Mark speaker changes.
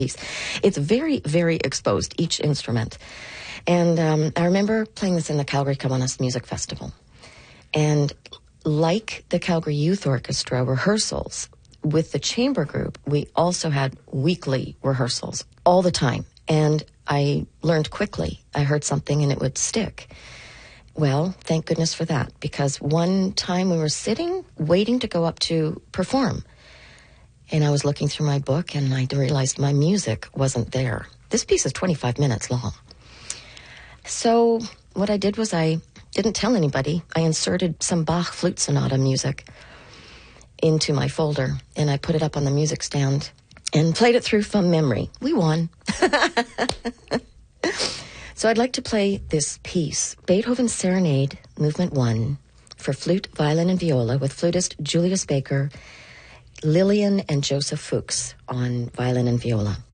Speaker 1: It's very, very exposed, each instrument. And I remember playing this in the Calgary Kiwanis Music Festival. And like the Calgary Youth Orchestra rehearsals, with the chamber group, we also had weekly rehearsals all the time. And I learned quickly. I heard something and it would stick. Well, thank goodness for that, because one time we were sitting, waiting to go up to perform. And I was looking through my book and I realized my music wasn't there. This piece is 25 minutes long. So what I did was I didn't tell anybody. I inserted some Bach flute sonata music into my folder and I put it up on the music stand and played it through from memory. We won. So I'd like to play this piece, Beethoven's Serenade, Movement 1, for flute, violin, and viola, with flutist Julius Baker, Lillian and Joseph Fuchs on violin and viola.